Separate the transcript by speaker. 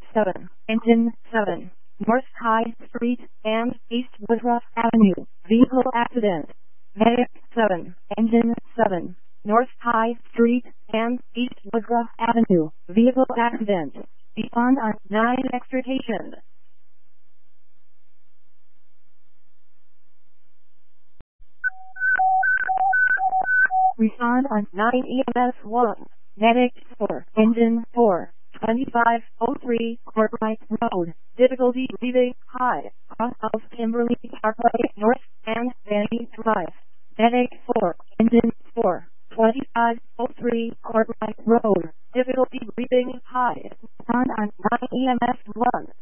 Speaker 1: 7, Engine 7, North High Street and East Woodruff Avenue, vehicle accident. Medic 7, Engine 7, North High Street and East Woodruff Avenue, vehicle accident. Respond on 9 extrication. Respond on 9 EMS 1. Medic 4, Engine 4, 2503 Courtright Road. Difficulty breathing high. Cross of Kimberly Parkway North and Danny Drive. Medic 4, Engine 4, 2503 Courtright Road. Difficulty breathing high. Respond on 9 EMS 1.